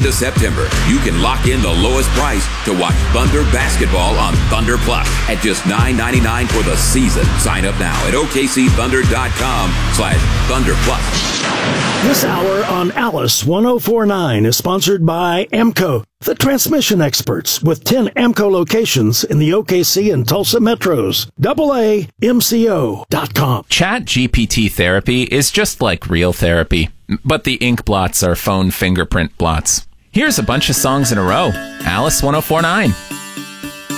into September, you can lock in the lowest price to watch Thunder basketball on Thunder Plus at just $9.99 for the season. Sign up now at OKCThunder.com/Thunder Plus. This hour on Alice 1049 is sponsored by AMCO, the transmission experts with 10 AMCO locations in the OKC and Tulsa metros. AAMCO.com. ChatGPT therapy is just like real therapy, but the ink blots are phone fingerprint blots. Here's a bunch of songs in a row. Alice 1049.